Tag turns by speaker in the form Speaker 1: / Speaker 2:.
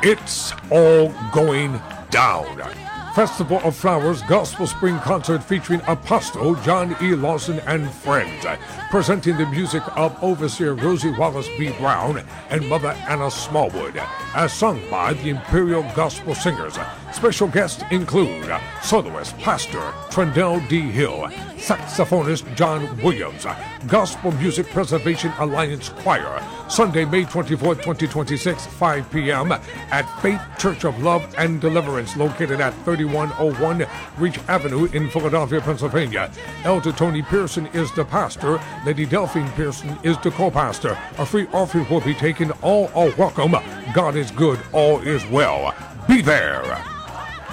Speaker 1: It's all going down. Festival of Flowers Gospel Spring Concert featuring Apostle John E. Lawson and friends, presenting the music of Overseer Rosie Wallace B. Brown and Mother Anna Smallwood, as sung by the Imperial Gospel Singers. Special guests include soloist Pastor Trendell D. Hill, saxophonist John Williams, Gospel Music Preservation Alliance Choir, Sunday, May 24, 2026, 5 p.m. at Faith Church of Love and Deliverance, located at 3101 Reach Avenue in Philadelphia, Pennsylvania. Elder Tony Pearson is the pastor. Lady Delphine Pearson is the co-pastor. A free offering will be taken. All are welcome. God is good. All is well. Be there.